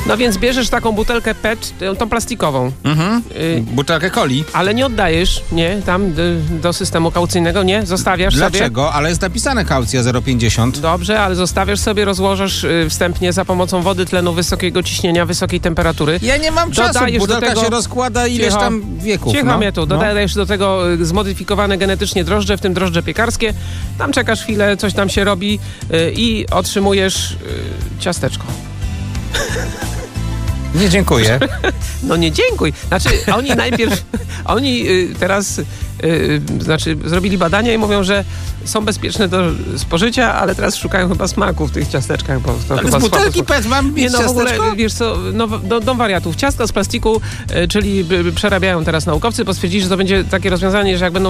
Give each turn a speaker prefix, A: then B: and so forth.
A: No więc bierzesz taką butelkę PET, tą plastikową.
B: Butelkę coli.
A: Ale nie oddajesz, nie, tam do systemu kaucyjnego, nie, zostawiasz sobie.
B: Dlaczego? Ale jest napisane kaucja 0,50.
A: Dobrze, ale zostawiasz sobie, rozłożysz wstępnie za pomocą wody, tlenu, wysokiego ciśnienia, wysokiej temperatury.
B: Ja nie mam czasu,
A: Dodajesz
B: butelka
A: do tego,
B: się rozkłada ileś tam wieków.
A: Cicho
B: no.
A: mnie tu, dodajesz do tego zmodyfikowane genetycznie drożdże, w tym drożdże piekarskie. Tam czekasz chwilę, coś tam się robi i otrzymujesz ciasteczko.
B: Nie, dziękuję.
A: No nie dziękuj. Znaczy, oni najpierw, teraz zrobili badania i mówią, że są bezpieczne do spożycia, ale teraz szukają chyba smaku w tych ciasteczkach. Bo to
B: Ale
A: chyba
B: z butelki PET mam mieć
A: nie, no w ogóle,
B: ciasteczko?
A: wiesz co, dom wariatów. Ciastka z plastiku, czyli przerabiają teraz naukowcy, bo stwierdzili, że to będzie takie rozwiązanie, że jak będą